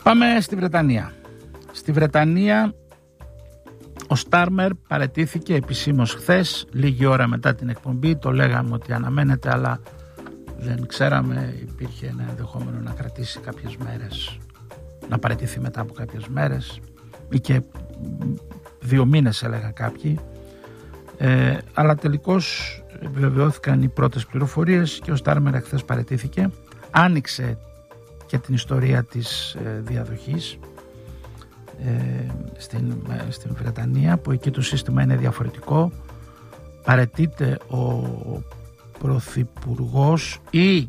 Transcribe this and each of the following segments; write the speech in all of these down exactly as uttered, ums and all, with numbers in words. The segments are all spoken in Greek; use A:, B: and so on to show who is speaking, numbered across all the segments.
A: Πάμε στη Βρετανία. Στη Βρετανία ο Στάρμερ παραιτήθηκε επισήμως χθες, λίγη ώρα μετά την εκπομπή. Το λέγαμε ότι αναμένεται, αλλά δεν ξέραμε, υπήρχε ένα ενδεχόμενο να κρατήσει κάποιες μέρες, να παραιτηθεί μετά από κάποιες μέρες ή και δύο μήνες έλεγαν κάποιοι, ε, αλλά τελικώς επιβεβαιώθηκαν οι πρώτες πληροφορίες και ο Στάρμερ χθες παραιτήθηκε. Άνοιξε και την ιστορία της ε, διαδοχής ε, στην, ε, στην Βρετανία, που εκεί το σύστημα είναι διαφορετικό. Παραιτείται ο πρωθυπουργός ή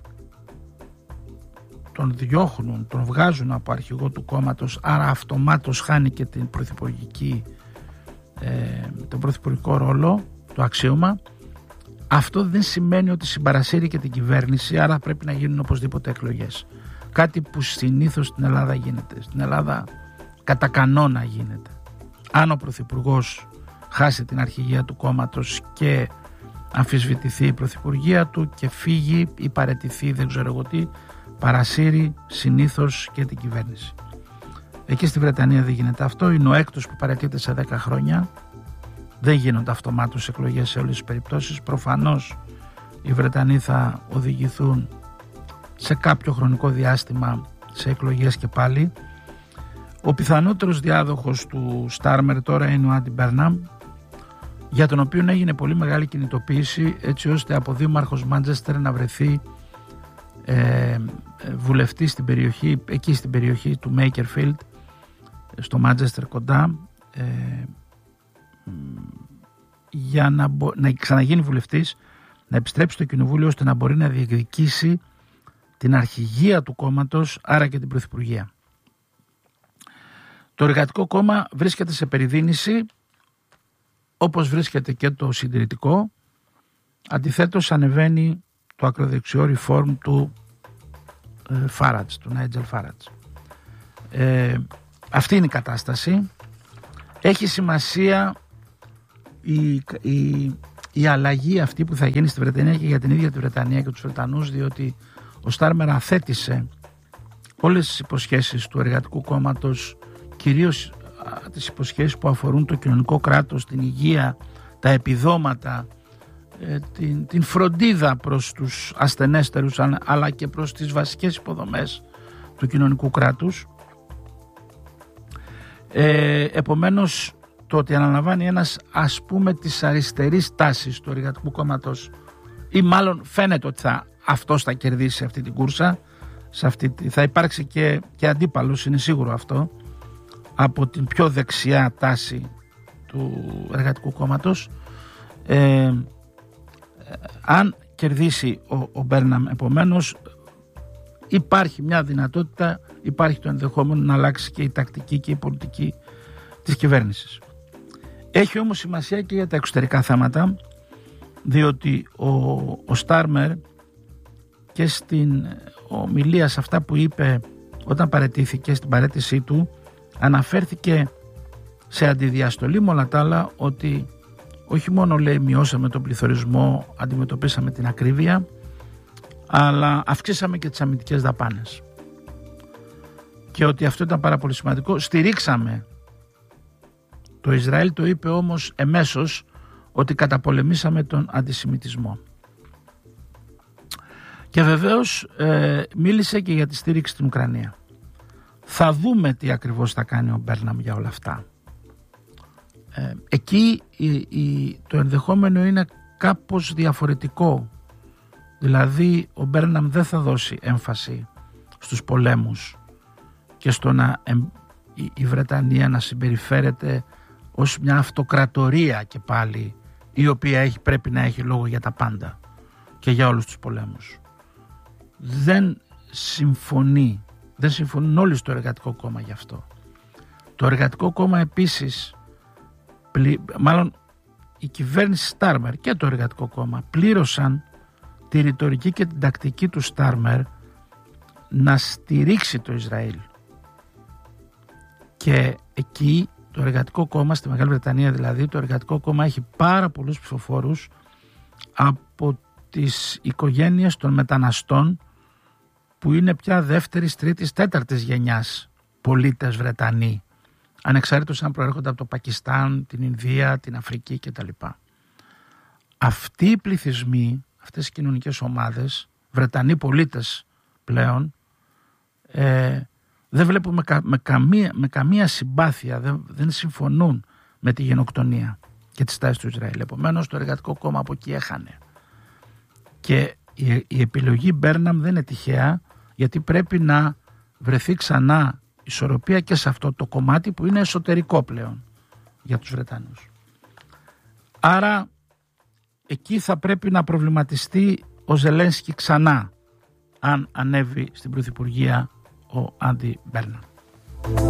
A: τον διώχνουν, τον βγάζουν από αρχηγό του κόμματος, άρα αυτομάτως χάνει και την πρωθυπουργική, ε, τον πρωθυπουργικό ρόλο, το αξίωμα. Αυτό δεν σημαίνει ότι συμπαρασύρει και την κυβέρνηση, άρα πρέπει να γίνουν οπωσδήποτε εκλογές. Κάτι που συνήθως στην Ελλάδα γίνεται. Στην Ελλάδα κατά κανόνα γίνεται. Αν ο πρωθυπουργός χάσει την αρχηγία του κόμματος και αμφισβητηθεί η πρωθυπουργία του και φύγει ή παραιτηθεί, δεν ξέρω εγώ τι, παρασύρει συνήθως και την κυβέρνηση. Εκεί στη Βρετανία δεν γίνεται αυτό. Είναι ο έκτος που παραιτείται σε δέκα χρόνια. Δεν γίνονται αυτομάτως εκλογές σε όλες τις περιπτώσεις. Προφανώς οι Βρετανοί θα οδηγηθούν σε κάποιο χρονικό διάστημα σε εκλογές και πάλι. Ο πιθανότερος διάδοχος του Στάρμερ τώρα είναι ο Άντι Μπέρναμ, για τον οποίο έγινε πολύ μεγάλη κινητοποίηση έτσι ώστε από δήμαρχος Μάντσεστερ να βρεθεί ε, βουλευτή στην περιοχή, εκεί στην περιοχή του Μέικερφιλντ, στο Μάντσεστερ κοντά, ε, για να, μπο, να ξαναγίνει βουλευτής, να επιστρέψει στο κοινοβούλιο ώστε να μπορεί να διεκδικήσει την αρχηγία του κόμματος, άρα και την πρωθυπουργία. Το Εργατικό Κόμμα βρίσκεται σε περιδίνηση, όπως βρίσκεται και το Συντηρητικό. Αντιθέτως ανεβαίνει το ακροδεξιό reform του ε, Φάρατζ, του Νάιτζελ Φάρατζ. Ε, αυτή είναι η κατάσταση. Έχει σημασία η, η, η αλλαγή αυτή που θα γίνει στη Βρετανία και για την ίδια τη Βρετανία και τους Βρετανούς, διότι ο Στάρμερ αθέτησε όλες τις υποσχέσεις του Εργατικού Κόμματος, κυρίως α, τις υποσχέσεις που αφορούν το κοινωνικό κράτος, την υγεία, τα επιδόματα, ε, την, την φροντίδα προς τους ασθενέστερους, αλλά και προς τις βασικές υποδομές του κοινωνικού κράτους. Ε, επομένως, το ότι αναλαμβάνει ένας, ας πούμε, της αριστερής τάσης του Εργατικού Κόμματος, ή μάλλον φαίνεται ότι θα, αυτός θα κερδίσει αυτή την κούρσα, σε αυτή, θα υπάρξει και, και αντίπαλος, είναι σίγουρο αυτό, από την πιο δεξιά τάση του Εργατικού Κόμματος. Ε, αν κερδίσει ο, ο Μπέρναμ, επομένως υπάρχει μια δυνατότητα, υπάρχει το ενδεχόμενο να αλλάξει και η τακτική και η πολιτική της κυβέρνησης. Έχει όμως σημασία και για τα εξωτερικά θέματα, διότι ο, ο Στάρμερ και στην ομιλία, σε αυτά που είπε όταν παραιτήθηκε, στην παραίτησή του, αναφέρθηκε σε αντιδιαστολή με όλα τα άλλα ότι όχι μόνο, λέει, μειώσαμε τον πληθωρισμό, αντιμετωπίσαμε την ακρίβεια, αλλά αυξήσαμε και τις αμυντικές δαπάνες. Και ότι αυτό ήταν πάρα πολύ σημαντικό. Στηρίξαμε το Ισραήλ, το είπε όμως εμέσως, ότι καταπολεμήσαμε τον αντισημιτισμό. Και βεβαίως ε, μίλησε και για τη στήριξη στην Ουκρανία. Θα δούμε τι ακριβώς θα κάνει ο Μπέρναμ για όλα αυτά. Ε, εκεί η, η, το ενδεχόμενο είναι κάπως διαφορετικό. Δηλαδή ο Μπέρναμ δεν θα δώσει έμφαση στους πολέμους και στο να ε, η, η Βρετανία να συμπεριφέρεται ως μια αυτοκρατορία και πάλι, η οποία έχει, πρέπει να έχει λόγο για τα πάντα και για όλους τους πολέμους. Δεν συμφωνεί, δεν συμφωνούν όλοι στο Εργατικό Κόμμα γι' αυτό. Το Εργατικό Κόμμα επίσης, πλη, μάλλον η κυβέρνηση Στάρμερ και το Εργατικό Κόμμα πλήρωσαν τη ρητορική και την τακτική του Στάρμερ να στηρίξει το Ισραήλ. Και εκεί το Εργατικό Κόμμα, στη Μεγάλη Βρετανία δηλαδή, το Εργατικό Κόμμα έχει πάρα πολλούς ψηφοφόρους από τις οικογένειες των μεταναστών που είναι πια δεύτερης, τρίτης, τέταρτης γενιάς πολίτες Βρετανοί, ανεξάρτητος αν προέρχονται από το Πακιστάν, την Ινδία, την Αφρική κτλ. Αυτοί οι πληθυσμοί, αυτές οι κοινωνικές ομάδες, Βρετανοί πολίτες πλέον, ε, δεν βλέπουμε κα, με, καμία, με καμία συμπάθεια, δεν, δεν συμφωνούν με τη γενοκτονία και τις τάσεις του Ισραήλ. Επομένως το Εργατικό Κόμμα από εκεί έχανε. Και η, η επιλογή Μπέρναμ δεν είναι τυχαία, γιατί πρέπει να βρεθεί ξανά ισορροπία και σε αυτό το κομμάτι που είναι εσωτερικό πλέον για τους Βρετανούς. Άρα εκεί θα πρέπει να προβληματιστεί ο Ζελένσκι ξανά, αν ανέβει στην Πρωθυπουργία ο Άντι Μπέρναμ.